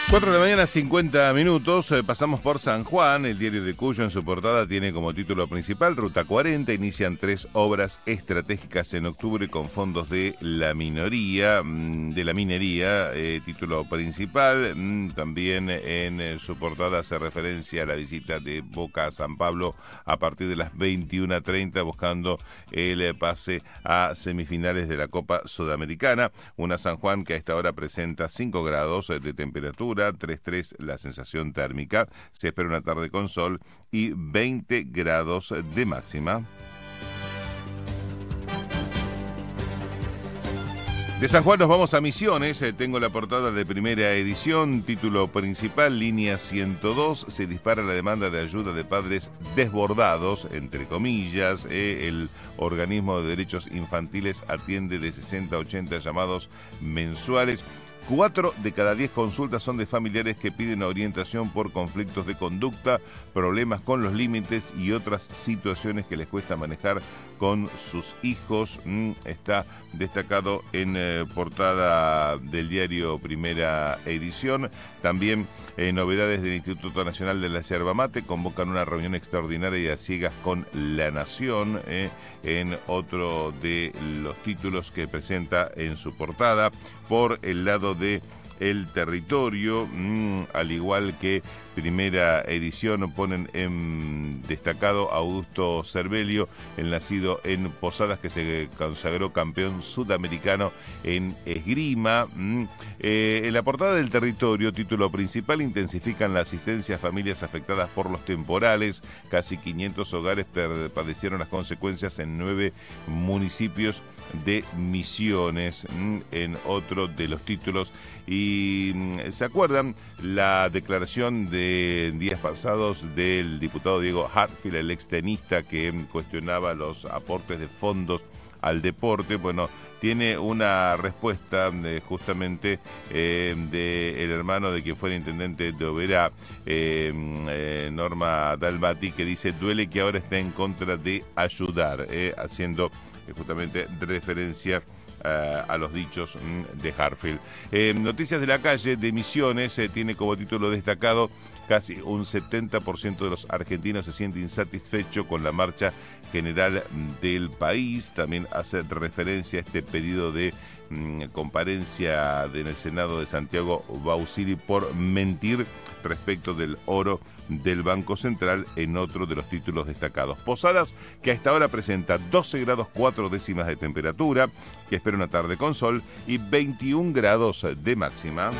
4 de la mañana, 50 minutos, pasamos por San Juan. El diario de Cuyo en su portada tiene como título principal Ruta 40, inician 3 obras estratégicas en octubre con fondos de la minería, título principal. También en su portada hace referencia a la visita de Boca a San Pablo a partir de las 21:30 buscando el pase a semifinales de la Copa Sudamericana. Una San Juan que a esta hora presenta 5 grados de temperatura, 3,3 la sensación térmica, se espera una tarde con sol y 20 grados de máxima. De San Juan nos vamos a Misiones, tengo la portada de primera edición, título principal, línea 102, se dispara la demanda de ayuda de padres desbordados, entre comillas, el organismo de derechos infantiles atiende de 60 a 80 llamados mensuales. 4 de cada 10 consultas son de familiares que piden orientación por conflictos de conducta, problemas con los límites y otras situaciones que les cuesta manejar con sus hijos. Está destacado en portada del diario Primera Edición. También novedades del Instituto Nacional de la Yerba Mate, convocan una reunión extraordinaria y a ciegas con La Nación, en otro de los títulos que presenta en su portada. Por el lado de El Territorio, al igual que Primera Edición, ponen en destacado a Augusto Cervelio, el nacido en Posadas que se consagró campeón sudamericano en esgrima. En la portada del Territorio, título principal, intensifican la asistencia a familias afectadas por los temporales. Casi 500 hogares padecieron las consecuencias en 9 municipios de Misiones, en otro de los títulos. Y ¿se acuerdan la declaración de días pasados del diputado Diego Hartfield, el extenista que cuestionaba los aportes de fondos al deporte? Bueno, tiene una respuesta justamente del hermano de quien fuera intendente de Oberá, Norma Dalmati, que dice: duele que ahora esté en contra de ayudar, haciendo justamente referencia a los dichos de Hartfield. Noticias de la calle de Misiones tiene como título destacado: casi un 70% de los argentinos se siente insatisfecho con la marcha general del país. También hace referencia a este pedido de comparencia en el Senado de Santiago Bausili por mentir respecto del oro del Banco Central, en otro de los títulos destacados. Posadas, que a esta hora presenta 12 grados 4 décimas de temperatura, que espera una tarde con sol y 21 grados de máxima.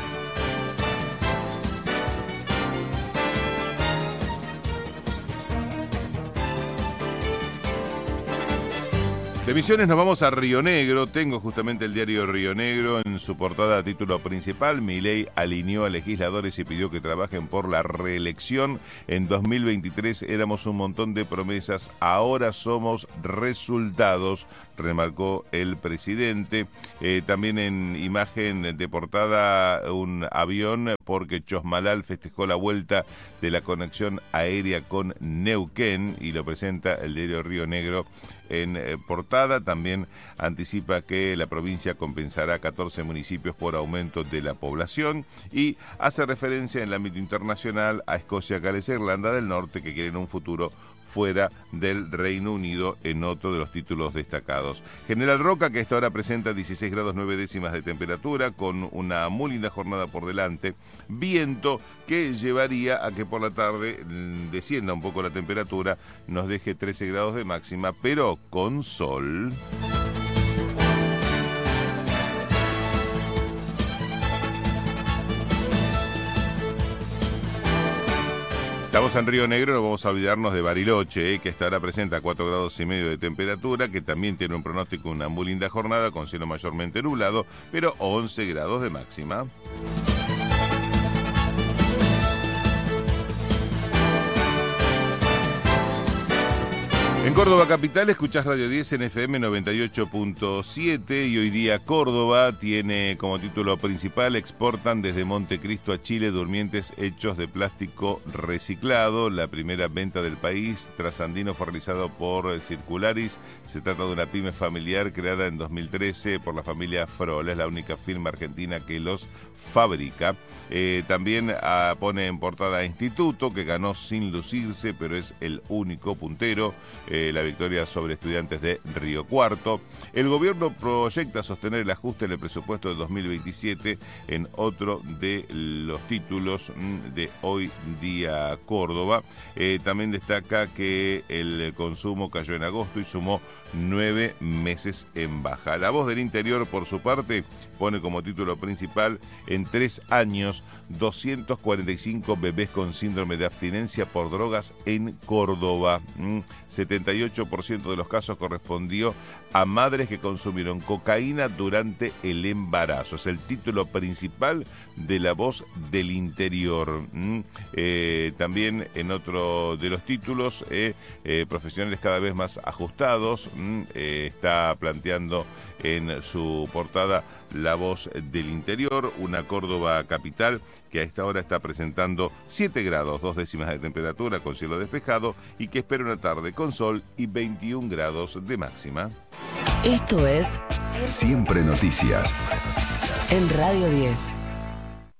De Misiones nos vamos a Río Negro. Tengo justamente el diario Río Negro en su portada, título principal: Milei alineó a legisladores y pidió que trabajen por la reelección. En 2023 éramos un montón de promesas, ahora somos resultados, remarcó el presidente. También en imagen de portada, un avión, porque Chosmalal festejó la vuelta de la conexión aérea con Neuquén, y lo presenta el diario Río Negro en portada. También anticipa que la provincia compensará 14 municipios por aumento de la población, y hace referencia en el ámbito internacional a Escocia, Gales e Irlanda del Norte, que quieren un futuro fuera del Reino Unido, en otro de los títulos destacados. General Roca, que a esta hora presenta 16 grados 9 décimas de temperatura, con una muy linda jornada por delante. Viento que llevaría a que por la tarde descienda un poco la temperatura, nos deje 13 grados de máxima, pero con sol. Estamos en Río Negro, no vamos a olvidarnos de Bariloche, que esta hora presenta 4 grados y medio de temperatura, que también tiene un pronóstico, una muy linda jornada con cielo mayormente nublado, pero 11 grados de máxima. En Córdoba capital escuchás Radio 10 en FM 98.7, y hoy día Córdoba tiene como título principal: exportan desde Montecristo a Chile durmientes hechos de plástico reciclado. La primera venta del país trasandino fue realizado por Circularis. Se trata de una pyme familiar creada en 2013 por la familia Frola. Es la única firma argentina que los fabrica. También pone en portada a Instituto, que ganó sin lucirse, pero es el único puntero. La victoria sobre Estudiantes de Río Cuarto. El gobierno proyecta sostener el ajuste en el presupuesto de 2027 en otro de los títulos de Hoy Día Córdoba. También destaca que el consumo cayó en agosto y sumó 9 meses en baja. La Voz del Interior, por su parte, pone como título principal: en 3 años, 245 bebés con síndrome de abstinencia por drogas en Córdoba. 78% de los casos correspondió a madres que consumieron cocaína durante el embarazo. Es el título principal de La Voz del Interior. También en otro de los títulos, profesionales cada vez más ajustados, está planteando en su portada La Voz del Interior, una Córdoba capital que a esta hora está presentando 7 grados, 2 décimas de temperatura con cielo despejado y que espera una tarde con sol y 21 grados de máxima. Esto es Siempre Noticias en Radio 10.